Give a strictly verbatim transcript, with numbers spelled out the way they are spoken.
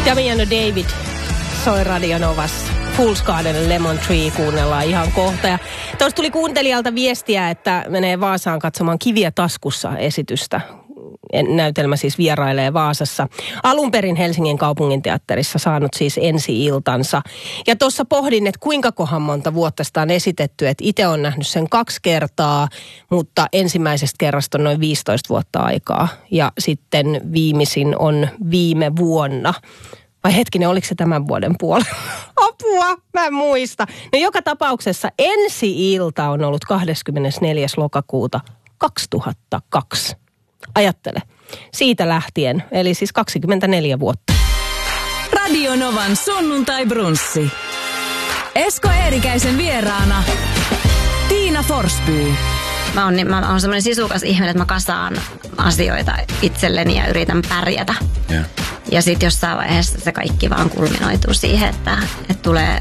Damiano David soi Radio Novassa. Fool's Garden Lemon Tree kuunnellaan ihan kohta. Ja tuossa tuli kuuntelijalta viestiä, että menee Vaasaan katsomaan Kiviä taskussa -esitystä. Näytelmä siis vierailee Vaasassa. Alun perin Helsingin kaupunginteatterissa saanut siis ensi-iltansa. Ja tuossa pohdin, että kuinka kohan monta vuotta sitä on esitetty. Että itse on nähnyt sen kaksi kertaa, mutta ensimmäisestä kerrasta on noin viisitoista vuotta aikaa. Ja sitten viimeisin on viime vuonna. Vai hetkinen, oliko se tämän vuoden puolella? Apua, mä en muista. No joka tapauksessa ensi-ilta on ollut kahdeskymmenesneljäs lokakuuta kaksituhattakaksi. Ajattele. Siitä lähtien, eli siis kaksikymmentäneljä vuotta. Radio Novan sunnuntai-brunssi. Esko Eerikäisen vieraana Tiina Forsby. Mä oon, mä oon semmoinen sisukas ihminen, että mä kasaan asioita itselleni ja yritän pärjätä. Yeah. Ja sit jossain vaiheessa se kaikki vaan kulminoituu siihen, että, että tulee